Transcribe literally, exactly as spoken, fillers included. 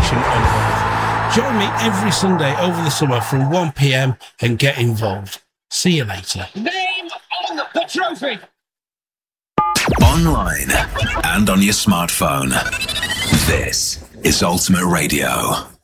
nation on earth. Join me every Sunday over the summer from one p.m. and get involved. See you later. Name on the trophy. Online and on your smartphone. This is Ultimate Radio.